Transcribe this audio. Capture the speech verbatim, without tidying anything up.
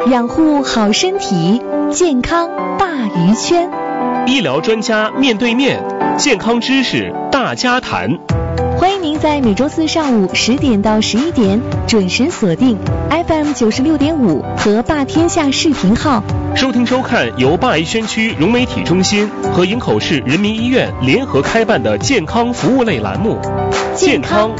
养护好身体，健康大于圈。 医疗专家面对面，健康知识大家谈。 欢迎您在每周四上午十点到十一点准时锁定 F M 九十六点五和霸天下视频号， 收听收看由灞轩区融媒体中心和营口市人民医院联合开办的健康服务类栏目《健康